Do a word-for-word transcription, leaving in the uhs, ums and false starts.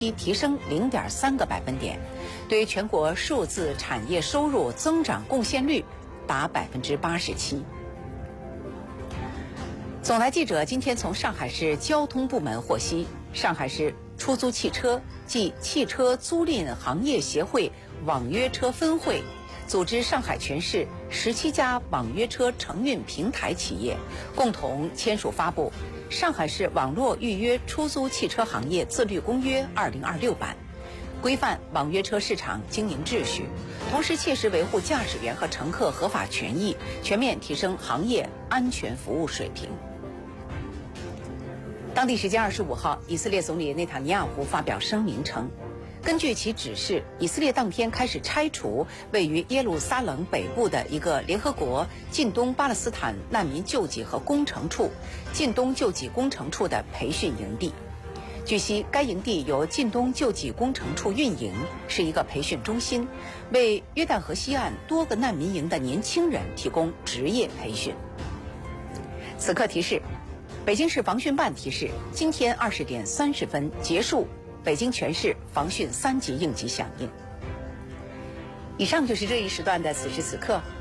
提升 零点三个百分点，对全国数字产业收入增长贡献率达 百分之八十七。总台记者今天从上海市交通部门获悉，上海市出租汽车暨汽车租赁行业协会网约车分会组织上海全市十七家网约车承运平台企业共同签署发布《上海市网络预约出租汽车行业自律公约二零二六版》，规范网约车市场经营秩序，同时切实维护驾驶员和乘客合法权益，全面提升行业安全服务水平。当地时间二十五号，以色列总理内塔尼亚胡发表声明称，根据其指示，以色列当天开始拆除位于耶路撒冷北部的一个联合国近东巴勒斯坦难民救济和工程处近东救济工程处的培训营地。据悉，该营地由近东救济工程处运营，是一个培训中心，为约旦河西岸多个难民营的年轻人提供职业培训。此刻提示，北京市防汛办提示，今天二十点三十分结束北京全市防汛三级应急响应。以上就是这一时段的此时此刻。